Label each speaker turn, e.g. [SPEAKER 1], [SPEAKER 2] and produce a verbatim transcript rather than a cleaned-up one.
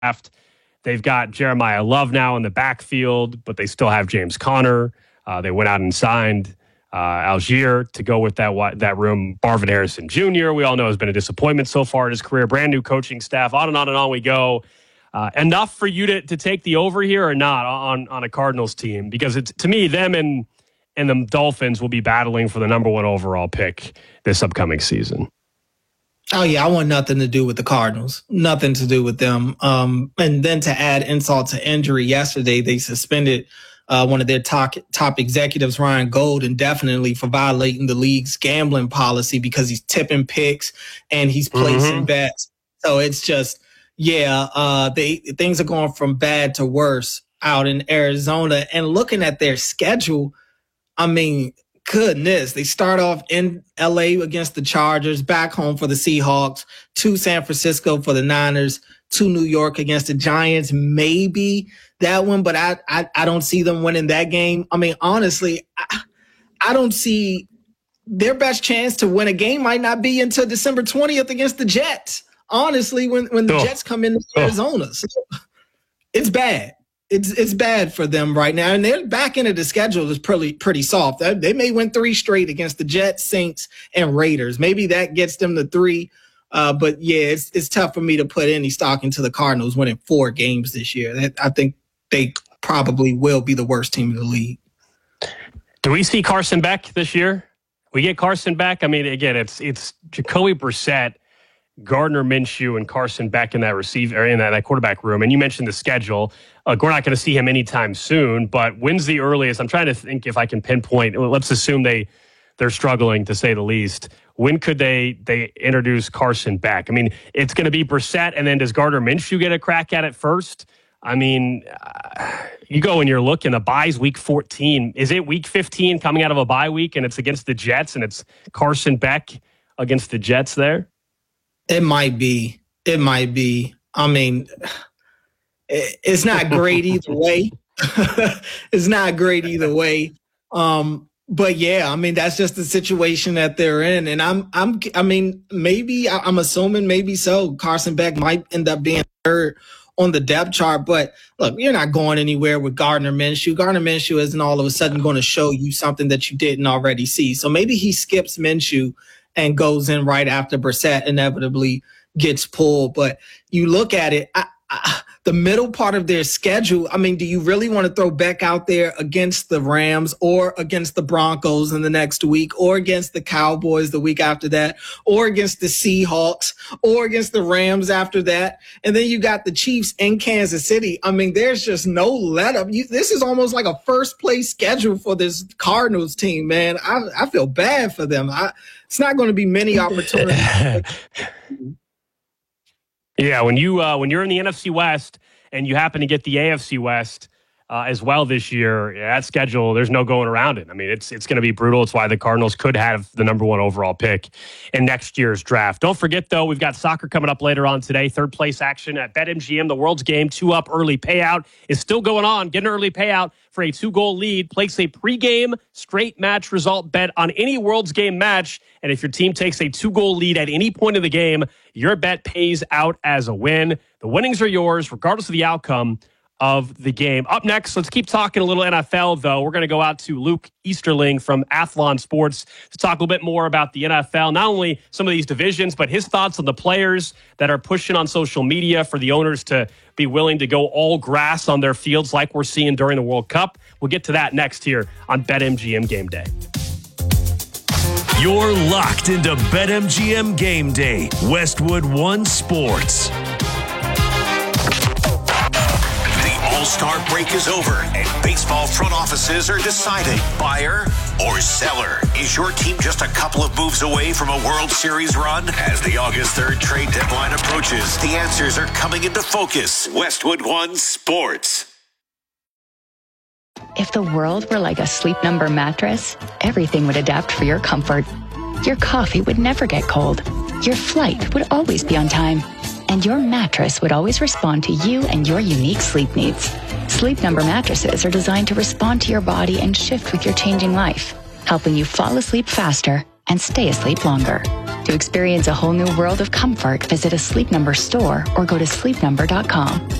[SPEAKER 1] draft. They've got Jeremiah Love now in the backfield, but they still have James Conner. Uh, they went out and signed uh, Algier to go with that that room. Marvin Harrison Junior, we all know, has been a disappointment so far in his career. Brand new coaching staff. On and on and on we go. Uh, enough for you to to take the over here or not on on a Cardinals team? Because it's, to me, them and and the Dolphins will be battling for the number one overall pick this upcoming season.
[SPEAKER 2] Oh, yeah, I want nothing to do with the Cardinals. Nothing to do with them. Um, and then to add insult to injury, yesterday they suspended uh, one of their top, top executives, Ryan Gold, indefinitely for violating the league's gambling policy because he's tipping picks and he's placing mm-hmm. bets. So it's just, yeah, uh, they things are going from bad to worse out in Arizona. And looking at their schedule, I mean, goodness, they start off in L A against the Chargers, back home for the Seahawks, to San Francisco for the Niners, to New York against the Giants, maybe that one, but I I, I don't see them winning that game. I mean, honestly, I, I don't see their best chance to win a game might not be until December twentieth against the Jets. Honestly, when, when the oh. Jets come into Arizona. Oh. So it's bad. It's it's bad for them right now. And their back end of the schedule is pretty pretty soft. They may win three straight against the Jets, Saints, and Raiders. Maybe that gets them to three. Uh, but, yeah, it's it's tough for me to put any stock into the Cardinals winning four games this year. I think they probably will be the worst team in the league.
[SPEAKER 1] Do we see Carson Beck this year? We get Carson Beck? I mean, again, it's it's Jacoby Brissett, Gardner Minshew, and Carson Beck in that receiver in that, that quarterback room. And you mentioned the schedule. Uh, we're not going to see him anytime soon, but when's the earliest? I'm trying to think if I can pinpoint. Let's assume they they're struggling, to say the least. When could they they introduce Carson Beck? I mean, it's going to be Brissett, and then does Gardner Minshew get a crack at it first? I mean, uh, you go and you're looking. The bye's week fourteen. Is it week fifteen coming out of a bye week, and it's against the Jets, and it's Carson Beck against the Jets there?
[SPEAKER 2] It might be. It might be. I mean, it's not great either way. It's not great either way. Um, but yeah, I mean, that's just the situation that they're in. And I'm, I'm, I mean, maybe I'm assuming maybe so. Carson Beck might end up being third on the depth chart. But look, you're not going anywhere with Gardner Minshew. Gardner Minshew isn't all of a sudden going to show you something that you didn't already see. So maybe he skips Minshew and goes in right after Brissett inevitably gets pulled. But you look at it, I, I, the middle part of their schedule, I mean, do you really want to throw Beck out there against the Rams or against the Broncos in the next week or against the Cowboys the week after that or against the Seahawks or against the Rams after that? And then you got the Chiefs in Kansas City. I mean, there's just no let up. You, this is almost like a first place schedule for this Cardinals team, man. I, I feel bad for them. I, it's not going to be many opportunities.
[SPEAKER 1] Yeah, when you uh, when you're in the N F C West and you happen to get the A F C West uh, as well this year, yeah, that schedule, there's no going around it. I mean, it's it's going to be brutal. It's why the Cardinals could have the number one overall pick in next year's draft. Don't forget, though, we've got soccer coming up later on today. Third place action at BetMGM. The World's Game two up early payout is still going on. Get an early payout for a two-goal lead. Place a pregame straight match result bet on any World's Game match. And if your team takes a two-goal lead at any point of the game, your bet pays out as a win. The winnings are yours, regardless of the outcome of the game. Up next, let's keep talking a little N F L, though. We're going to go out to Luke Easterling from Athlon Sports to talk a little bit more about the N F L, not only some of these divisions, but his thoughts on the players that are pushing on social media for the owners to be willing to go all grass on their fields like we're seeing during the World Cup. We'll get to that next here on BetMGM Game Day.
[SPEAKER 3] You're locked into BetMGM Game Day, Westwood One Sports.
[SPEAKER 4] All-Star break is over, and baseball front offices are deciding buyer or seller. Is your team just a couple of moves away from a World Series run? As the August third trade deadline approaches, the answers are coming into focus. Westwood One Sports.
[SPEAKER 5] If the world were like a Sleep Number mattress, everything would adapt for your comfort. Your coffee would never get cold. Your flight would always be on time. And your mattress would always respond to you and your unique sleep needs. Sleep Number mattresses are designed to respond to your body and shift with your changing life, helping you fall asleep faster and stay asleep longer. To experience a whole new world of comfort, visit a Sleep Number store or go to sleep number dot com.